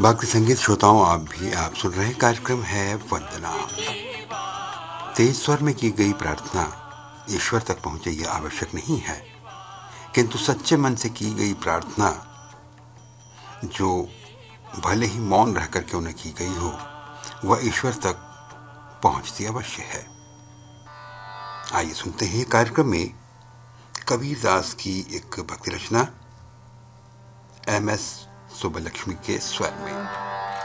भक्ति संगीत श्रोताओं, आप सुन रहे हैं कार्यक्रम है वंदना। तेज स्वर में की गई प्रार्थना ईश्वर तक पहुंचे यह आवश्यक नहीं है, किंतु सच्चे मन से की गई प्रार्थना जो भले ही मौन रहकर क्यों न की गई हो, वह ईश्वर तक पहुंचती अवश्य है। आइए सुनते हैं कार्यक्रम में कबीरदास की एक भक्ति रचना MS सुब्बलक्ष्मी के स्वर में।